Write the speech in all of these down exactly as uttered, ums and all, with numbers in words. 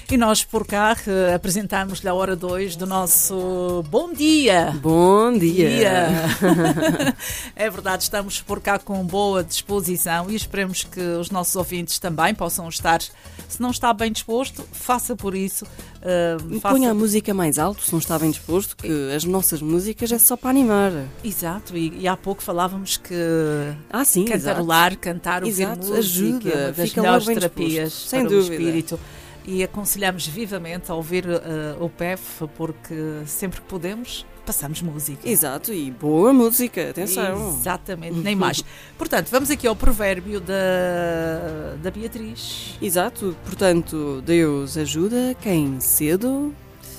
E nós por cá uh, apresentamos-lhe a hora dois do nosso Bom Dia. Bom dia. dia. É verdade, estamos por cá com boa disposição e esperemos que os nossos ouvintes também possam estar. Se não está bem disposto, faça por isso. Uh, faça... Ponha a música mais alto, se não está bem disposto, que as nossas músicas é só para animar. Exato, e, e há pouco falávamos que ah, sim, cantarolar, cantar, ouvir exato, música, ajuda, é uma das fica melhores bem terapias disposto, sem para dúvida. o espírito. E aconselhamos vivamente a ouvir uh, o P E F, porque sempre que podemos, passamos música. Exato, e boa música, atenção. Exatamente, nem mais. Portanto, vamos aqui ao provérbio da, da Beatriz. Exato, portanto, Deus ajuda quem cedo...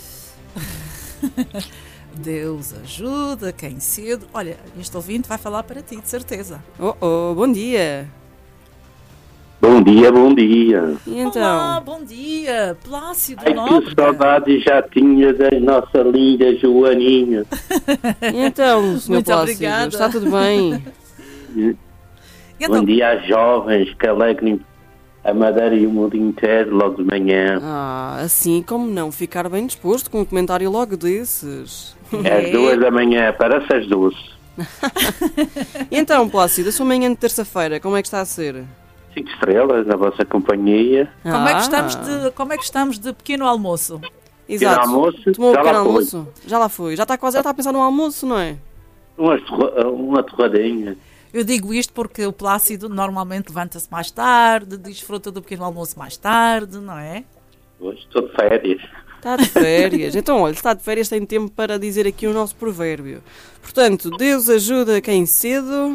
Deus ajuda quem cedo... Olha, este ouvinte vai falar para ti, de certeza. Oh, oh, bom dia. Bom dia, bom dia. E então? Olá, bom dia, Plácido Ai, Nóbrega. que saudade já tinha da nossa linda Joaninha. E então, senhor Muito Plácido, obrigada. está tudo bem? E então, Bom dia às jovens que alegrem a Madeira e o mundo inteiro logo de manhã. Ah, assim como não ficar bem disposto com um comentário logo desses. Às duas da manhã, parece às duas. E então, Plácido, a sua manhã de terça-feira, como é que está a ser? Cinco estrelas na vossa companhia. como, é que Ah, estamos de, como é que estamos de pequeno almoço? Exato. Pequeno almoço, Tomou um já lá pequeno foi. almoço? Já lá foi. Já está quase, já está a pensar no almoço, não é? Uma, torra- uma torradinha. Eu digo isto porque o Plácido normalmente levanta-se mais tarde, desfruta do pequeno almoço mais tarde, não é? Hoje estou de férias. Está de férias. Então, olha, está de férias, tem tempo para dizer aqui o nosso provérbio. Portanto, Deus ajuda quem cedo...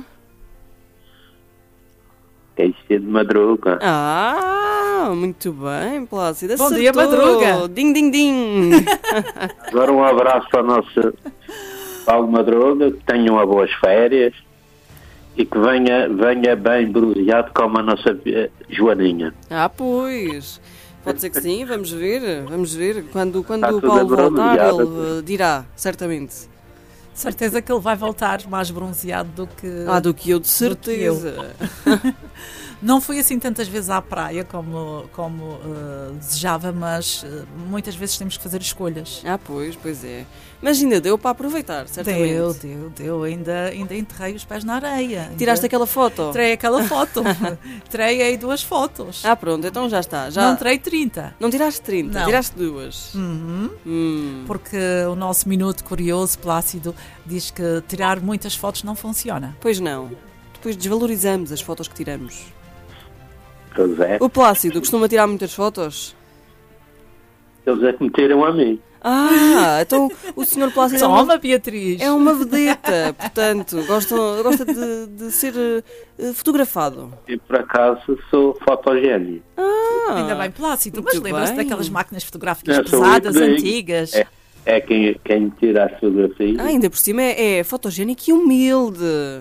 Quem cedo de madruga. Ah, muito bem, Plácido. Bom dia, acertou. madruga. Ding, ding, ding. Agora um abraço para o nosso Paulo Madruga, que tenham uma boas férias e que venha, venha bem bronzeado como a nossa eh, Joaninha. Ah, pois. Pode ser que sim, vamos ver. Vamos ver. Quando, quando Está o tudo Paulo voltar, bronzeado. ele uh, dirá, certamente. Certeza que ele vai voltar mais bronzeado do que... Ah, do que eu, de do que eu. certeza. Não fui assim tantas vezes à praia como, como uh, desejava, mas uh, muitas vezes temos que fazer escolhas. Ah, pois, pois é. Mas ainda deu para aproveitar, certamente. Deu, deu, deu. Ainda, ainda enterrei os pés na areia. Tiraste ainda... aquela foto? Terei aquela foto. Terei aí duas fotos. Ah, pronto, então já está. Já... Não terei trinta. Não tiraste trinta, Não. tiraste duas. Uhum. Hum. Porque o nosso minuto curioso, Plácido, diz que tirar muitas fotos não funciona. Pois não. Depois desvalorizamos as fotos que tiramos. Pois é, O Plácido costuma tirar muitas fotos? eles é que meteram a mim. Ah, então o senhor Plácido é uma, Toma, Beatriz. é uma vedeta, portanto, gosta, gosta de, de ser uh, fotografado. E por acaso sou fotogénico. Ah, Ainda bem, Plácido, mas muito lembra-se bem. daquelas máquinas fotográficas Não, sou pesadas, eu que digo. antigas? É, é quem, quem tira as fotografias. Ah, ainda por cima é, é fotogénico e humilde.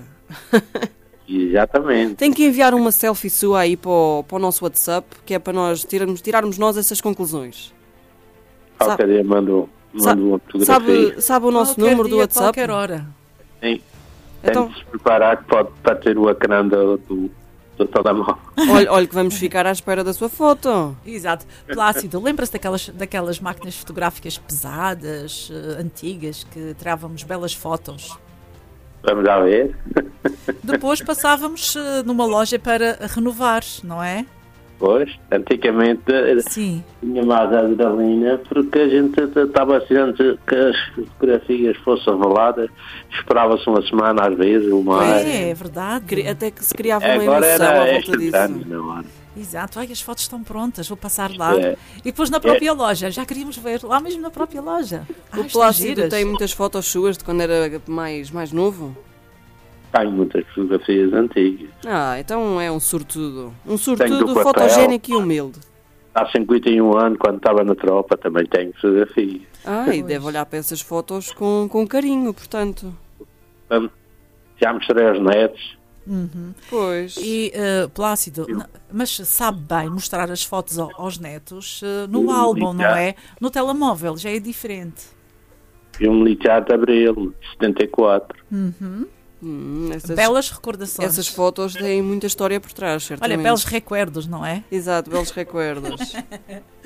Exatamente. Tem que enviar uma selfie sua aí para o, para o nosso WhatsApp, que é para nós tirarmos, tirarmos nós essas conclusões. Qualquer dia mando, Sa- mando uma fotografia. Sabe, sabe o nosso Qualquer número do dia, WhatsApp? qualquer hora. Sim. Então- Tem de se preparar que pode para ter o ecrã do, do, do telemóvel. Olha, olha que vamos ficar à espera da sua foto. Exato. Plácido, lembra-se daquelas, daquelas máquinas fotográficas pesadas, eh, antigas, que tirávamos belas fotos? Vamos lá ver. Depois passávamos eh, numa loja para renovar, não é? Pois, antigamente eh, Sim. tinha mais adrenalina porque a gente estava assim antes que as fotografias fossem reveladas, esperava-se uma semana às vezes, uma hora. É, é verdade. Cri- Até que se criava uma Agora emoção à era volta instantâneo disso. na hora. Exato. Ai, as fotos estão prontas, vou passar lá. É. E depois na própria loja, já queríamos ver, lá mesmo na própria loja. Ai, O estão Plácido giras. tem muitas fotos suas de quando era mais, mais novo? Tenho muitas fotografias antigas. Ah, então é um sortudo. Um Tenho sortudo do papel. fotogénico e humilde. Há cinquenta e um anos, quando estava na tropa, também tenho fotografias. Ah, e deve olhar para essas fotos com, com carinho, portanto. Vamos- Já mostrei aos netos. Pois. E, eh, Plácido, n- mas sabe bem mostrar as fotos ao- aos netos eh, no Sim, álbum, não já. é? No telemóvel, já é diferente. E um militar de Abril, de setenta e quatro. Hum, essas, Belas recordações. essas fotos têm muita história por trás, certamente. Olha, belos recuerdos, não é? Exato, belos recuerdos.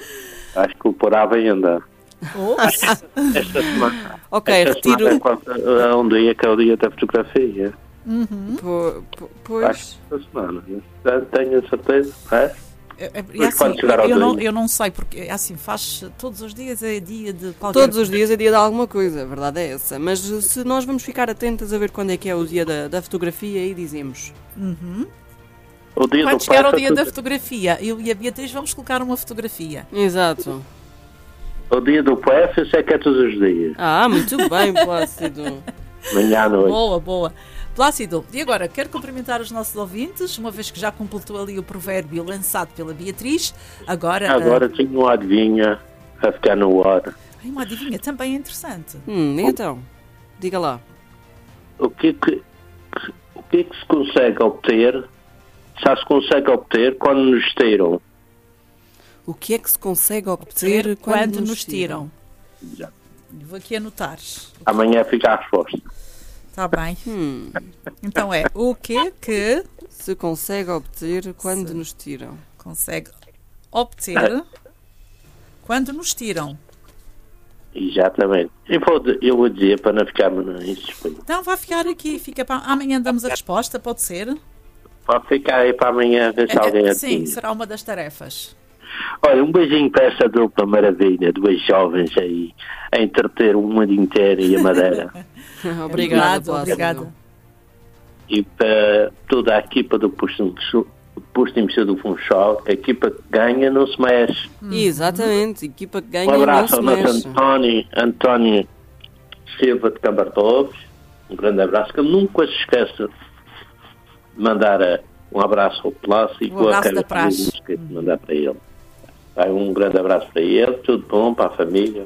Acho que o pôr à venda. Ops. Esta semana. Ok, esta retiro. semana é quando- é um dia que é o dia da fotografia. Po- po- Pois. Acho que esta semana. né? Tenho a certeza. É? É, é, Mas é assim, quando chegar ao eu, não, dia. eu não sei, porque é assim, faz todos os dias é dia de qualquer Todos os dias é dia de alguma coisa, a verdade é essa. Mas se nós vamos ficar atentas a ver quando é que é o dia da, da fotografia, aí dizemos. O dia Quando do chegar ao pai, dia da foi- fotografia, eu e a Beatriz vamos colocar uma fotografia. Exato. O dia do P F, eu sei que é todos os dias. Ah, muito bem, Plácido. Manhã à noite. Boa, boa. Plácido, e agora quero cumprimentar os nossos ouvintes, uma vez que já completou ali o provérbio lançado pela Beatriz. Agora, Agora tinha uma adivinha a ficar no ar. ai, uma adivinha também é interessante. Hum, então, diga lá. O que é que, o que, é que se consegue obter? Já se consegue obter quando nos tiram? O que é que se consegue obter quando, quando nos tiram? Vou aqui anotar. Amanhã fica a resposta. Está bem. Hum, Então é o que que se consegue obter quando Se. nos tiram. consegue obter quando nos tiram. Exatamente. Eu vou, eu vou dizer para não ficarmos nisso. Então vai ficar aqui, fica para amanhã damos a resposta, pode ser? Pode ficar aí para amanhã ver se alguém É, sim, adivinha. será uma das tarefas. Olha, um beijinho para essa dupla maravilha, duas jovens aí a entreter o mundo inteiro e a Madeira. Obrigada, Plácido. obrigada. E para toda a equipa do Posto de Emissão do Funchal, que a equipa que ganha não se mexe. Exatamente, equipa que ganha Um abraço ao não se nosso mexe. António, António Silva de Cambartovos. Um grande abraço, que ele nunca se esquece de mandar eh, um abraço ao Plácido. Um abraço a da Carlos, praxe. não esqueço de mandar para ele. Vai, um grande abraço para ele, tudo bom para a família.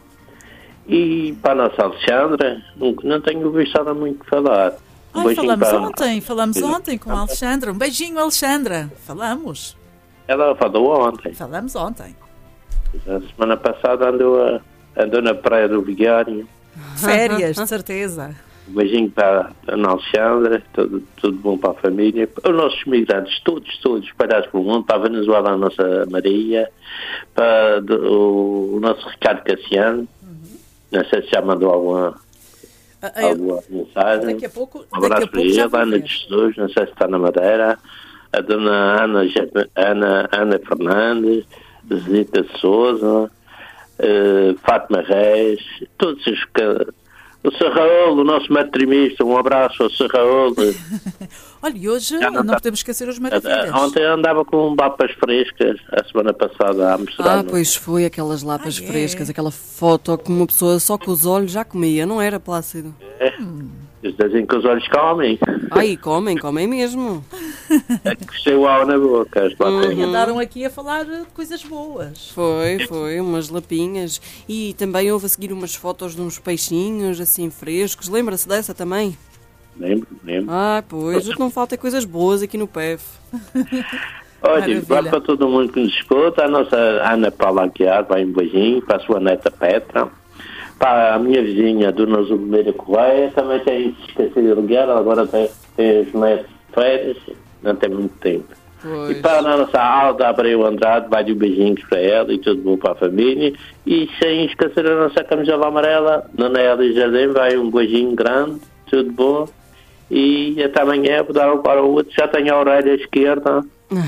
E para a nossa Alexandra, não, não tenho visto nada muito que falar. Um Ai, beijinho falamos para- ontem, falamos ontem com a Alexandra. Um beijinho, Alexandra. Falamos, Ela falou ontem. falamos ontem. A semana passada andou, a, andou na praia do Vigário. Férias, de certeza. Um beijinho para a Ana Alexandra, tudo, tudo bom para a família. Os nossos migrantes, todos, todos espalhados pelo mundo, para a Venezuela, a nossa Maria, para do- o nosso Ricardo Cassiano. Não sei se já mandou alguma, Ah, eu- alguma mensagem. Daqui a pouco, Um daqui abraço a para pouco já ele, vou Ana ver. de Jesus, não sei se está na Madeira. A dona Ana, Je- Ana, Ana Fernandes, Zita Souza, eh, Fátima Reis, todos os que... O Sr. Raul, o nosso matrimista, um abraço ao senhor Raul. Olha, e hoje Já não, não tá- podemos esquecer os maravilhas. Ontem andava com lapas frescas, a semana passada a mostrar. Ah, pois foi, aquelas lapas Ah, é? frescas, aquela foto que uma pessoa só com os olhos já comia, não era, Plácido? Eles dizem que os olhos comem. Ai, comem, comem mesmo. É que cresceu água na boca. as lapas. E andaram aqui a falar de coisas boas. Foi, foi, umas lapinhas. E também houve a seguir umas fotos de uns peixinhos assim frescos. Lembra-se dessa também? Lembro, lembro. Ah, pois, o que não falta é coisas boas aqui no P F. Olha, Maravilha. vai para todo mundo que nos escuta, a nossa Ana Paula Aguiar, vai um beijinho, para a sua neta Petra, para a minha vizinha Dona Zubeira Correia, também tem se esquecido de ligar, agora tem, tem os meses de férias, não tem muito tempo. Pois. E para a nossa Alda Abreu Andrade, vai de um beijinho para ela e tudo bom para a família. E sem esquecer a nossa camisola amarela, Dona Elia Jardim, vai um beijinho grande, tudo bom. E até amanhã, vou dar um para o outro, já tenho a orelha esquerda.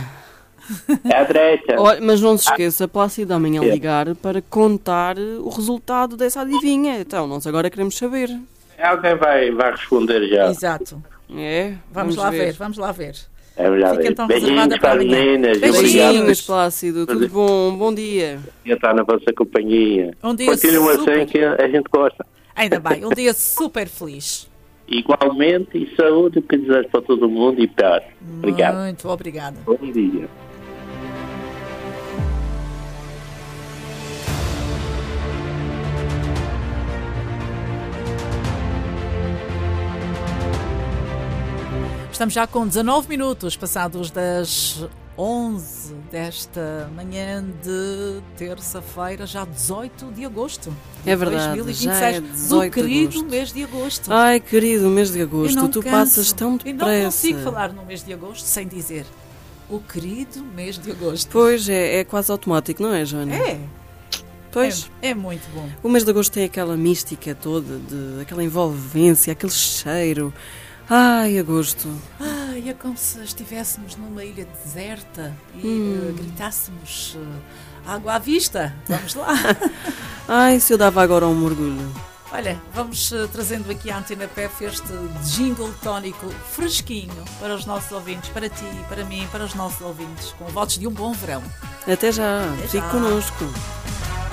É à direita. Olha, mas não se esqueça, Plácido, amanhã É. ligar para contar o resultado dessa adivinha. Então, nós agora queremos saber. Alguém vai, vai responder já. Exato. É? Vamos, lá ver. vamos lá ver. Vamos lá Fica ver. então Beijinhos reservada para para as amanhã. meninas. e Beijinhos. Obrigado Beijinhos, Plácido, tudo bom? Bom dia. por estar na vossa companhia. Um dia Continua super. assim que a gente gosta. Ainda bem, um dia super feliz. Igualmente, e saúde que desejo para todo mundo e paz. Obrigado. Muito obrigada. Bom dia. Estamos já com dezanove minutos passados das onze desta manhã de terça-feira, já dezoito de agosto. É verdade, dois mil e vinte e já seis, é dezoito do de querido agosto. mês de agosto. Ai, querido, mês de E agosto, não tu canso. passas tão E depressa. não consigo falar no mês de agosto sem dizer o querido mês de agosto. Pois, é, é quase automático, não é, Joana? É, Pois. É, é muito bom. O mês de agosto tem aquela mística toda, de, aquela envolvência, aquele cheiro. Ai, agosto. Ai, é como se estivéssemos numa ilha deserta e Hum. uh, gritássemos uh, água à vista. Vamos lá. Ai, se eu dava agora um mergulho. Olha, vamos uh, trazendo aqui à Antena P F este jingle tónico fresquinho para os nossos ouvintes, para ti, para mim, para os nossos ouvintes, com votos de um bom verão. Até já. Até Fique já. connosco.